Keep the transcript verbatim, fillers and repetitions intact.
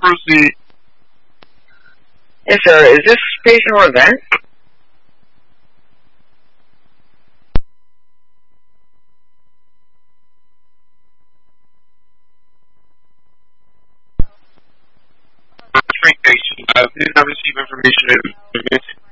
proceed. Yes, sir. Is this patient or event? Frank patient. Uh, please not receive information.